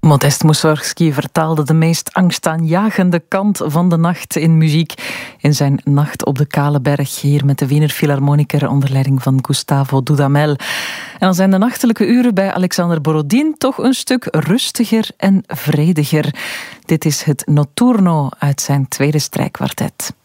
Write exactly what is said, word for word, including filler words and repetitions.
Modest Mussorgsky vertaalde de meest angstaanjagende kant van de nacht in muziek in zijn Nacht op de Kale Berg, hier met de Wiener Philharmoniker onder leiding van Gustavo Dudamel. En dan zijn de nachtelijke uren bij Alexander Borodin toch een stuk rustiger en vrediger. Dit is het Notturno uit zijn tweede strijkkwartet.